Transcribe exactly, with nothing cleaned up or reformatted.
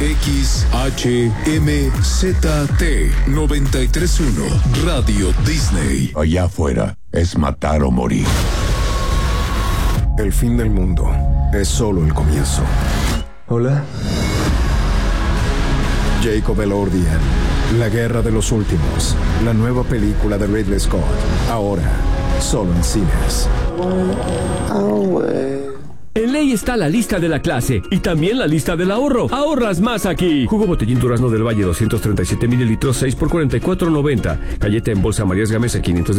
X H M Z T noventa y tres punto uno Radio Disney. Allá afuera es matar o morir. El fin del mundo es solo el comienzo. Hola. Jacob Elordian, La Guerra de los Últimos, la nueva película de Ridley Scott, ahora solo en cines. En Ley está la lista de la clase y también la lista del ahorro. Ahorras más aquí. Jugo Botellín Durazno del Valle doscientos treinta y siete mililitros, seis por cuarenta y cuatro noventa. Galleta en bolsa Marías Gamesa quinientos